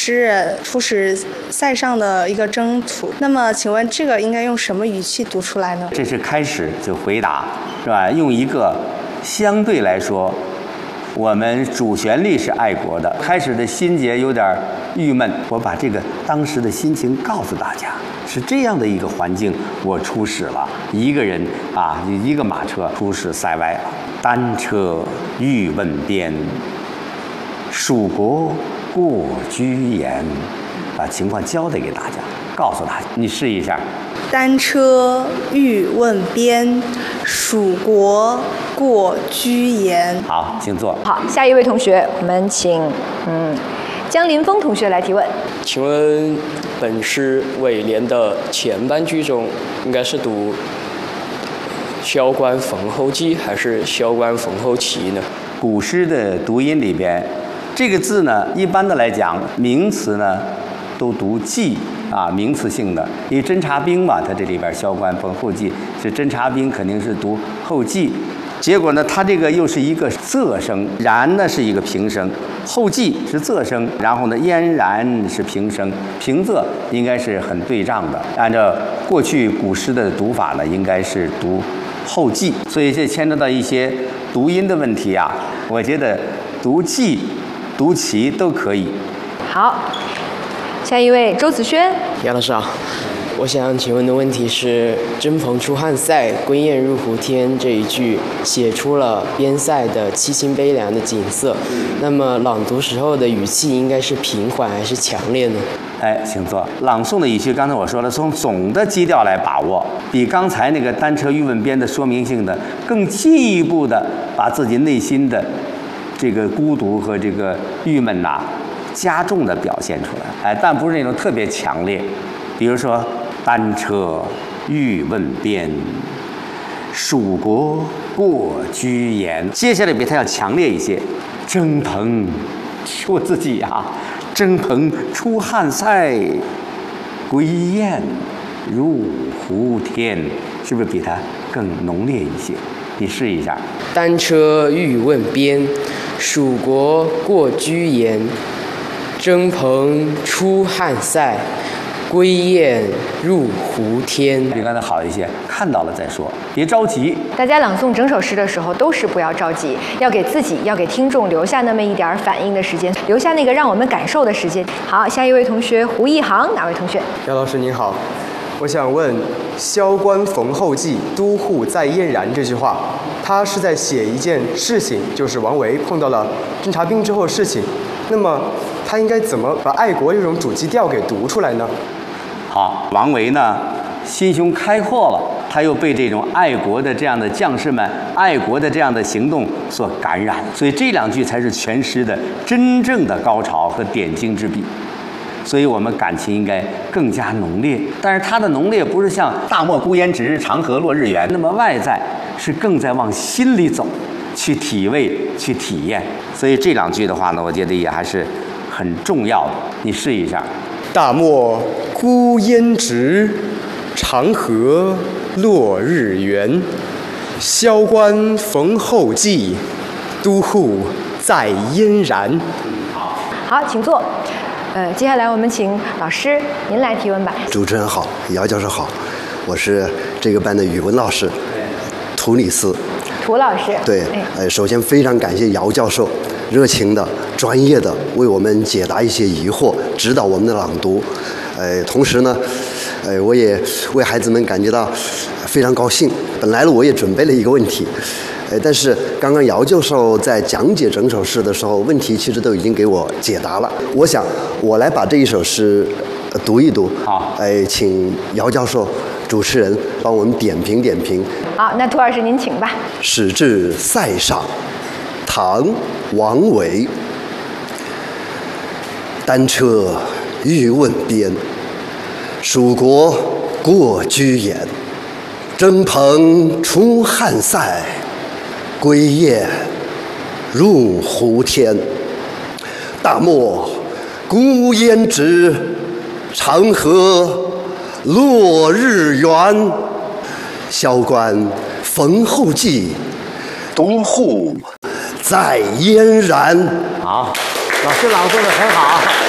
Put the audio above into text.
诗人出使塞上的一个征途。那么，请问这个应该用什么语气读出来呢？ 这是开始就回答，是吧？用一个相对来说，我们主旋律是爱国的，开始的心结有点郁闷，我把这个当时的心情告诉大家。是这样的一个环境，我出使了，一个人啊，一个马车出使塞外了。单车欲问边，蜀国过居延。把情况交代给大家，告诉大家，你试一下。 单车欲问边，蜀国过居延。 好，请坐。 好，下一位同学，我们请江林峰同学来提问。 请问本诗尾联的前半句中，应该是读萧关逢候骑还是萧关逢候骑呢？ 古诗的读音里边，这个字呢，一般的来讲，名词呢都读骑啊，名词性的。因为侦察兵嘛，它这里边萧关逢候骑是侦察兵，肯定是读候骑。结果呢，它这个又是一个仄声，然呢是一个平声，后继是仄声，然后呢嫣然是平声，平仄应该是很对仗的。按照过去古诗的读法呢，应该是读后继，所以这牵扯到一些读音的问题啊。我觉得读继、读齐都可以。 好，下一位周子轩。 杨老师啊，我想请问的问题是“征蓬出汉塞，归雁入胡天”这一句写出了边塞的凄清悲凉的景色，那么朗读时候的语气应该是平缓还是强烈呢？ 哎，请坐。朗诵的语气，刚才我说了，从总的基调来把握，比刚才那个单车欲问边的说明性的更进一步的把自己内心的这个孤独和这个郁闷呐，加重的表现出来。哎，但不是那种特别强烈。比如说，单车欲问边，蜀国过居延。接下来比它要强烈一些。征蓬，说自己啊，征蓬出汉塞，归雁入胡天，是不是比它更浓烈一些？你试一下。 单车欲问边，蜀国过居延。征蓬出汉塞，归雁入胡天。 比刚才好一些，看到了再说，别着急。 大家朗诵整首诗的时候都是不要着急，要给自己、要给听众留下那么一点反应的时间，留下那个让我们感受的时间。好，下一位同学胡一航，哪位同学？ 姚老师您好，我想问“萧关逢候骑，都护在嫣然”这句话，它是在写一件事情，就是王维碰到了侦察兵之后的事情。那么他应该怎么把爱国这种主基调给读出来呢？ 好，王维呢心胸开阔了，他又被这种爱国的这样的将士们、爱国的这样的行动所感染，所以这两句才是全诗的真正的高潮和点睛之笔。所以我们感情应该更加浓烈，但是它的浓烈不是像“大漠孤烟直，长河落日圆”那么外在，是更在往心里走，去体味、去体验。所以这两句的话呢，我觉得也还是很重要的。你试一下。 大漠孤烟直，长河落日圆。萧关逢候骑，都护在嫣然。 好，请坐。接下来我们请老师您来提问吧。 主持人好，姚教授好，我是这个班的语文老师涂里斯。 涂老师。 对，首先非常感谢姚教授热情的、专业的为我们解答一些疑惑，指导我们的朗读。同时呢，我也为孩子们感觉到非常高兴。本来呢，我也准备了一个问题。但是刚刚姚教授在讲解整首诗的时候，问题其实都已经给我解答了。我想我来把这一首诗读一读。 好， 请姚教授主持人帮我们点评点评。 好，那涂老师您请吧。 始至塞上，唐·王维。单车欲问边，蜀国过居延。征蓬出汉塞，归雁入胡天。大漠孤烟直，长河落日圆。萧关逢候骑，都护在嫣然。 好，老师朗诵的很好。